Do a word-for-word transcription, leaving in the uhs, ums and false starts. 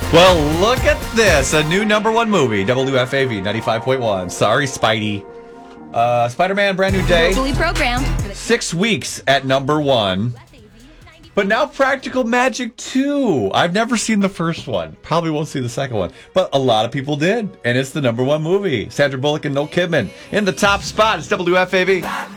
Well, look at this. A new number one movie, W F A V ninety-five point one. Sorry, Spidey. Uh, Spider-Man, brand new day. Fully programmed. Six weeks at number one. But now Practical Magic two. I've never seen the first one. Probably won't see the second one. But a lot of people did. And it's the number one movie. Sandra Bullock and Noel Kidman in the top spot. It's W F A V.